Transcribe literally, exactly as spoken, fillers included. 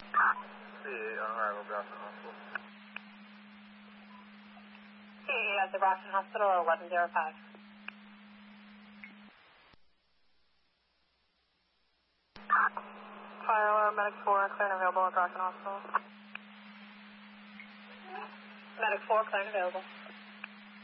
C eight on arrival, Brockton Hospital. C eight at the Brockton Hospital, eleven oh five. Fire alarm, medic four, clear and available at Brockton Hospital. Medic four, clear and available.